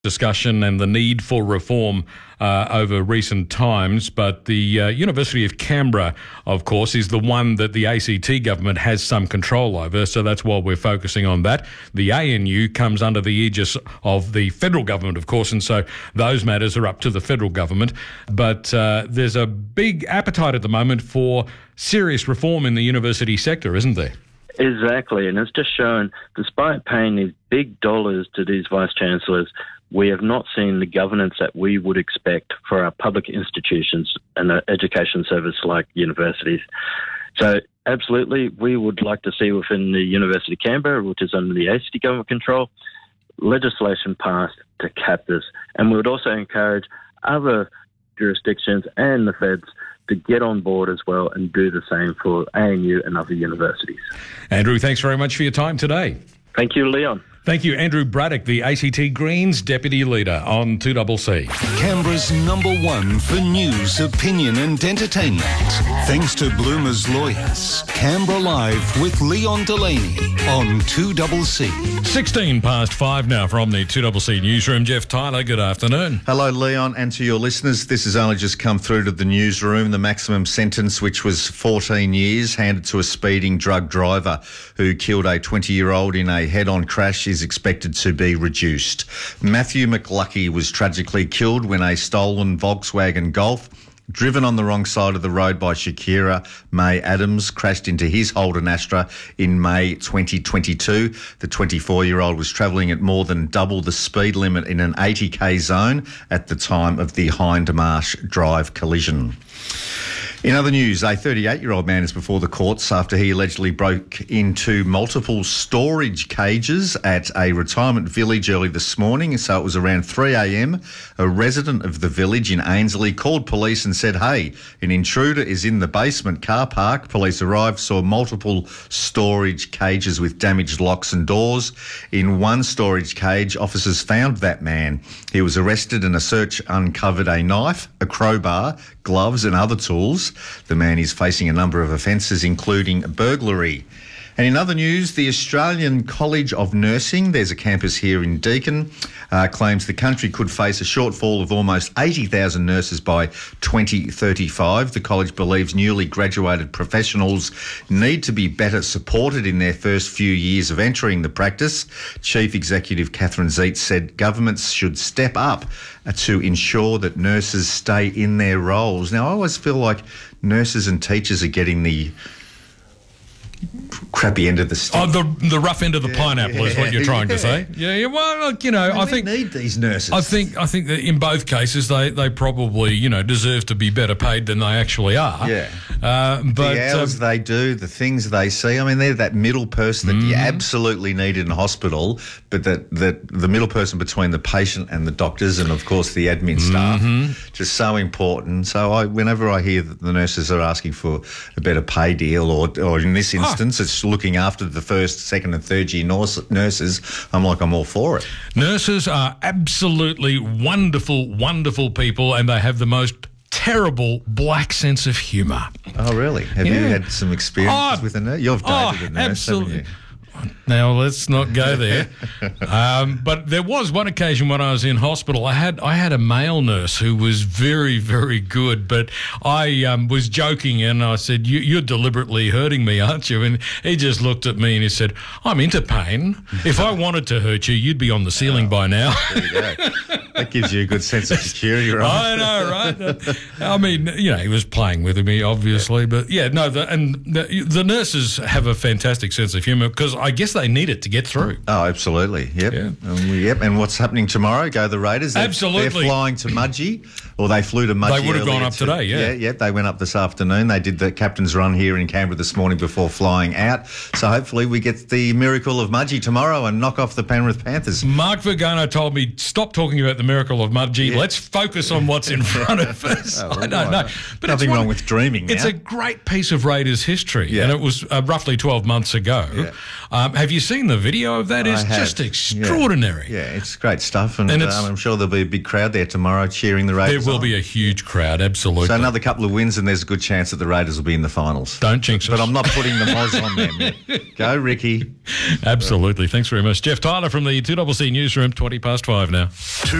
discussion and the need for reform over recent times, but the University of Canberra, of course, is the one that the ACT government has some control over, so that's why we're focusing on that. The ANU comes under the aegis of the federal government, of course, and so those matters are up to the federal government, but there's a big appetite at the moment for serious reform in the university sector, isn't there? Exactly, and it's just shown, despite paying these big dollars to these vice-chancellors, we have not seen the governance that we would expect for our public institutions and the education service like universities. So absolutely, we would like to see within the University of Canberra, which is under the ACT government control, legislation passed to cap this. And we would also encourage other jurisdictions and the feds to get on board as well and do the same for ANU and other universities. Andrew, thanks very much for your time today. Thank you, Leon. Thank you, Andrew Braddock, the ACT Greens Deputy Leader on 2CC. Canberra's #1 for news, opinion and entertainment. Thanks to Bloomer's Lawyers. Canberra Live with Leon Delaney on 2CC. 16 past 5 now from the 2CC newsroom. Jeff Tyler, good afternoon. Hello, Leon, and to your listeners. This has only just come through to the newsroom. The maximum sentence, which was 14 years, handed to a speeding drug driver who killed a 20-year-old in a head-on crash, is expected to be reduced. Matthew McLucky was tragically killed when a stolen Volkswagen Golf, driven on the wrong side of the road by Shakira May Adams, crashed into his Holden Astra in May 2022. The 24-year-old was travelling at more than double the speed limit in an 80k zone at the time of the Hindmarsh Drive collision. In other news, a 38-year-old man is before the courts after he allegedly broke into multiple storage cages at a retirement village early this morning. So it was around 3 a.m. A resident of the village in Ainslie called police and said, "Hey, an intruder is in the basement car park." Police arrived, saw multiple storage cages with damaged locks and doors. In one storage cage, officers found that man. He was arrested and a search uncovered a knife, a crowbar, gloves and other tools. The man is facing a number of offences, including burglary. And in other news, the Australian College of Nursing, there's a campus here in Deakin, claims the country could face a shortfall of almost 80,000 nurses by 2035. The college believes newly graduated professionals need to be better supported in their first few years of entering the practice. Chief Executive Catherine Zeitz said governments should step up to ensure that nurses stay in their roles. Now, I always feel like nurses and teachers are getting the crappy end of the stick. Oh, the rough end of the pineapple is what you're trying to say. Yeah. Well, look, I think we need these nurses. I think that in both cases they probably deserve to be better paid than they actually are. Yeah. But the hours they do, the things they see. I mean, they're that middle person that you absolutely need in a hospital, but that the middle person between the patient and the doctors, and of course the admin staff, just so important. So whenever I hear that the nurses are asking for a better pay deal, or in this instance, it's looking after the first, second and third year nurses, I'm all for it. Nurses are absolutely wonderful, wonderful people, and they have the most terrible black sense of humour. Oh, really? Have you had some experiences with a nurse? You've dated a nurse, absolutely. haven't you? Now, let's not go there. But there was one occasion when I was in hospital. I had a male nurse who was very, very good, but I was joking and I said, you're deliberately hurting me, aren't you? And he just looked at me and he said, "I'm into pain. If I wanted to hurt you, you'd be on the ceiling by now." There you go. That gives you a good sense of security, right? I know, right? I mean, he was playing with me, obviously, but the nurses have a fantastic sense of humour because I guess they need it to get through. Oh, absolutely. Yep. Yeah. Yep. And what's happening tomorrow? Go the Raiders. Absolutely. They're flying to Mudgee, or they flew to Mudgee. They would have gone up today, yeah. Yeah, they went up this afternoon. They did the captain's run here in Canberra this morning before flying out. So hopefully we get the miracle of Mudgee tomorrow and knock off the Penrith Panthers. Mark Vergano told me, stop talking about the miracle of Mudgee. Yeah. Let's focus on what's in front of us. I don't know. But nothing wrong with dreaming now. It's a great piece of Raiders history, and it was roughly 12 months ago. Have you seen the video of that? It's just extraordinary. Yeah, it's great stuff. And it's, I'm sure there'll be a big crowd there tomorrow cheering the Raiders. There will be a huge crowd, absolutely. So another couple of wins and there's a good chance that the Raiders will be in the finals. Don't jinx us. But I'm not putting the Moz on them yet. Go, Ricky. Absolutely. Thanks very much. Jeff Tyler from the 2CC Newsroom, 5:20 now.